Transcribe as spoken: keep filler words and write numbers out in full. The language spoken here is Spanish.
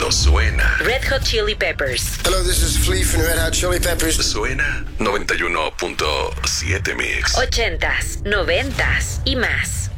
Esto suena. Red Hot Chili Peppers. Hello, this is Flea from Red Hot Chili Peppers. Suena noventa y uno punto siete Mix. Ochentas, noventas y más.